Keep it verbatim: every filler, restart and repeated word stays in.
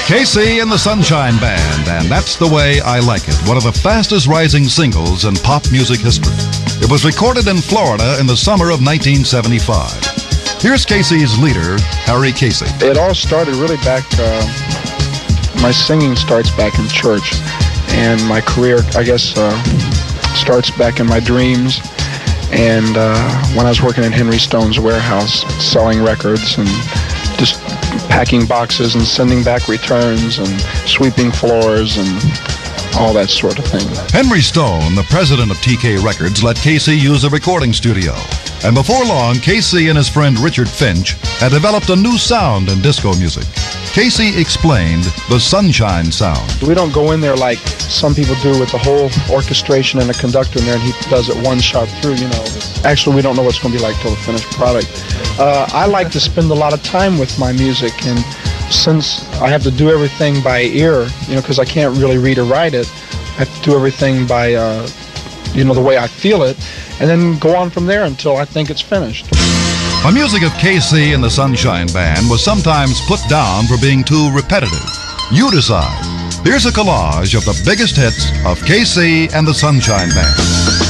K C and the Sunshine Band, and That's the Way I Like It, one of the fastest rising singles in pop music history. It was recorded in Florida in the summer of nineteen seventy-five. Here's K C's leader, Harry Casey. It all started really back, uh, my singing starts back in church, and my career, I guess, uh, starts back in my dreams. And uh, when I was working in Henry Stone's warehouse, selling records and just packing boxes and sending back returns and sweeping floors and all that sort of thing. Henry Stone, the president of T K Records, let K C use a recording studio. And before long, K C and his friend Richard Finch had developed a new sound in disco music. K C explained the Sunshine Sound. We don't go in there like some people do with the whole orchestration and a conductor in there and he does it one shot through, you know. Actually, we don't know what it's going to be like till the finished product. Uh, I like to spend a lot of time with my music, and since I have to do everything by ear, you know, because I can't really read or write it, I have to do everything by, uh, you know, the way I feel it, and then go on from there until I think it's finished. The music of K C and the Sunshine Band was sometimes put down for being too repetitive. You decide. Here's a collage of the biggest hits of K C and the Sunshine Band.